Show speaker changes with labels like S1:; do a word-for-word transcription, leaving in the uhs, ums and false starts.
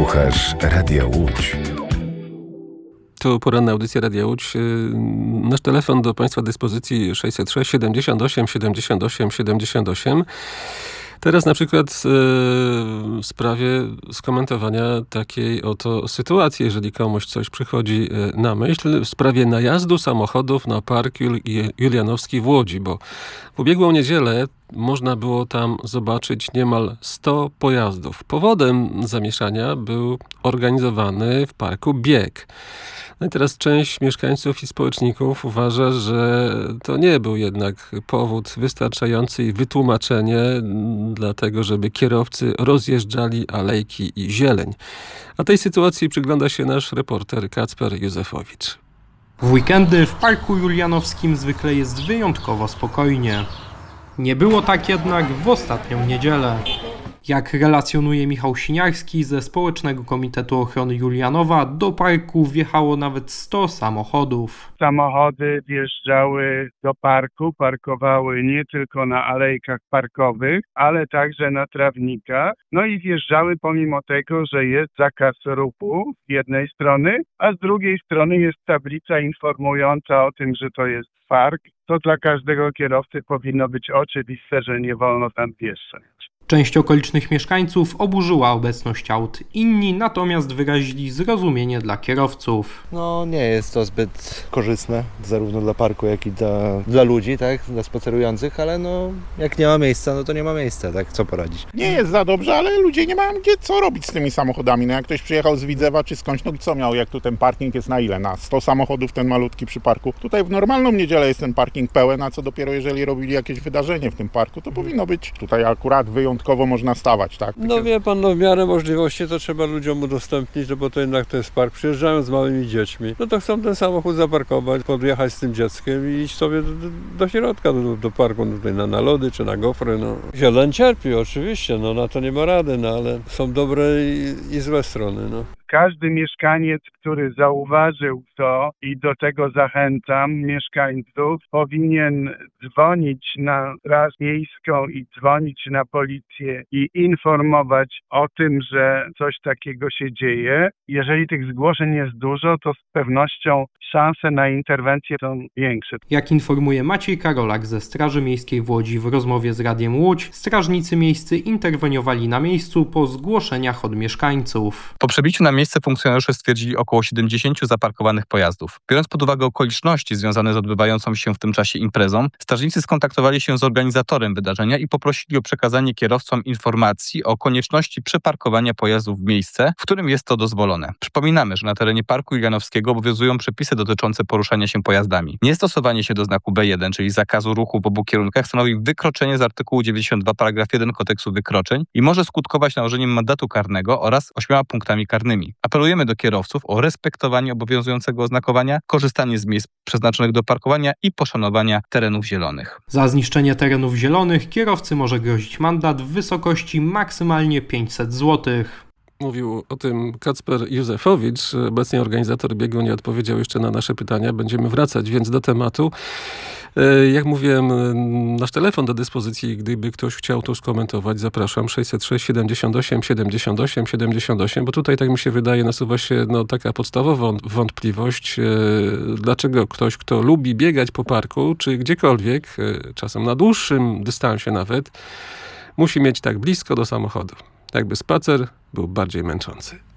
S1: Słuchasz Radia Łódź.
S2: Tu poranna audycja Radia Łódź. Nasz telefon do Państwa dyspozycji sześćset sześć siedemdziesiąt osiem siedemdziesiąt osiem siedemdziesiąt osiem. Teraz na przykład w sprawie skomentowania takiej oto sytuacji, jeżeli komuś coś przychodzi na myśl, w sprawie najazdu samochodów na Park Julianowski w Łodzi, bo w ubiegłą niedzielę można było tam zobaczyć niemal sto pojazdów. Powodem zamieszania był organizowany w parku bieg. No i teraz część mieszkańców i społeczników uważa, że to nie był jednak powód wystarczający i wytłumaczenie dlatego, żeby kierowcy rozjeżdżali alejki i zieleń. A tej sytuacji przygląda się nasz reporter Kacper Józefowicz.
S3: W weekendy w Parku Julianowskim zwykle jest wyjątkowo spokojnie. Nie było tak jednak w ostatnią niedzielę. Jak relacjonuje Michał Siniarski ze Społecznego Komitetu Ochrony Julianowa, do parku wjechało nawet sto samochodów.
S4: Samochody wjeżdżały do parku, parkowały nie tylko na alejkach parkowych, ale także na trawnikach. No i wjeżdżały pomimo tego, że jest zakaz ruchu z jednej strony, a z drugiej strony jest tablica informująca o tym, że to jest park. To dla każdego kierowcy powinno być oczywiste, że nie wolno tam wjeżdżać.
S3: Część okolicznych mieszkańców oburzyła obecność aut, inni natomiast wyrazili zrozumienie dla kierowców.
S5: No nie jest to zbyt korzystne, zarówno dla parku, jak i dla, dla ludzi, tak, dla spacerujących, ale no jak nie ma miejsca, no to nie ma miejsca, tak, co poradzić.
S6: Nie jest za dobrze, ale ludzie nie mają gdzie co robić z tymi samochodami. No jak ktoś przyjechał z Widzewa czy skądś, no co miał, jak tu ten parking jest na ile? Na sto samochodów ten malutki przy parku. Tutaj w normalną niedzielę jest ten parking pełen, a co dopiero jeżeli robili jakieś wydarzenie w tym parku, to powinno być tutaj akurat wyjątkowo można stawać, tak?
S7: No wie pan, no w miarę możliwości to trzeba ludziom udostępnić, no bo to jednak to jest park. Przyjeżdżają z małymi dziećmi, no to chcą ten samochód zaparkować, podjechać z tym dzieckiem i iść sobie do, do, do środka, do, do parku, no tutaj na, na lody czy na gofry, no. Zieleń cierpi oczywiście, no na to nie ma rady, no ale są dobre i, i złe strony, no.
S4: Każdy mieszkaniec, który zauważył to i do tego zachęcam mieszkańców, powinien dzwonić na Straż Miejską i dzwonić na policję i informować o tym, że coś takiego się dzieje. Jeżeli tych zgłoszeń jest dużo, to z pewnością szanse na interwencję są większe.
S3: Jak informuje Maciej Karolak ze Straży Miejskiej w Łodzi w rozmowie z Radiem Łódź, strażnicy miejscy interweniowali na miejscu po zgłoszeniach od mieszkańców.
S8: Po przebiciu na miejsce funkcjonariusze stwierdzili około siedemdziesiąt zaparkowanych pojazdów. Biorąc pod uwagę okoliczności związane z odbywającą się w tym czasie imprezą, strażnicy skontaktowali się z organizatorem wydarzenia i poprosili o przekazanie kierowcom informacji o konieczności przeparkowania pojazdów w miejsce, w którym jest to dozwolone. Przypominamy, że na terenie Parku Julianowskiego obowiązują przepisy dotyczące poruszania się pojazdami. Niestosowanie się do znaku B jeden, czyli zakazu ruchu w obu kierunkach, stanowi wykroczenie z artykułu dziewięćdziesiąt dwa paragraf jeden Kodeksu Wykroczeń i może skutkować nałożeniem mandatu karnego oraz ośmioma punktami karnymi. Apelujemy do kierowców o respektowanie obowiązującego oznakowania, korzystanie z miejsc przeznaczonych do parkowania i poszanowania terenów zielonych.
S3: Za zniszczenie terenów zielonych kierowcy może grozić mandat w wysokości maksymalnie pięćset złotych.
S2: Mówił o tym Kacper Józefowicz, obecnie organizator biegu, nie odpowiedział jeszcze na nasze pytania. Będziemy wracać więc do tematu. Jak mówiłem, nasz telefon do dyspozycji, gdyby ktoś chciał to skomentować, zapraszam. sześćset sześć siedemdziesiąt osiem siedemdziesiąt osiem siedemdziesiąt osiem, bo tutaj, tak mi się wydaje, nasuwa się no, taka podstawowa wątpliwość, dlaczego ktoś, kto lubi biegać po parku, czy gdziekolwiek, czasem na dłuższym dystansie nawet, musi mieć tak blisko do samochodu. Jakby spacer był bardziej męczący.